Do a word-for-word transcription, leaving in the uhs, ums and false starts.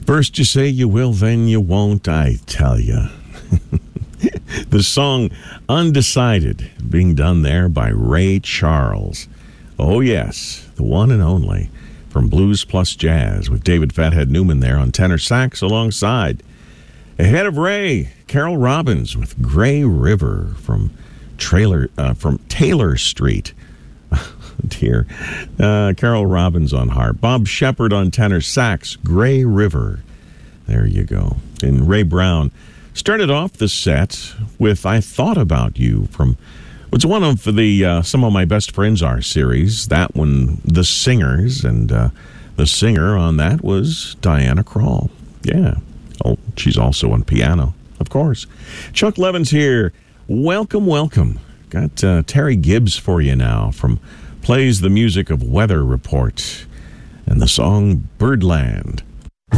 First you say you will, then you won't, I tell you. The song Undecided, being done there by Ray Charles. Oh yes, the one and only, from Blues Plus Jazz, with David Fathead Newman there on tenor sax alongside. Ahead of Ray, Carol Robbins with Gray River from trailer uh, from Taylor Street. Dear. Uh, Carol Robbins on harp. Bob Shepard on tenor sax. Gray River. There you go. And Ray Brown started off the set with I Thought About You from what's one of the uh, Some of My Best Friends Are series. That one, The Singers. And uh, the singer on that was Diana Krall. Yeah. Oh, she's also on piano, of course. Chuck Levins here. Welcome, welcome. Got uh, Terry Gibbs for you now from Plays the Music of Weather Report and the song Birdland.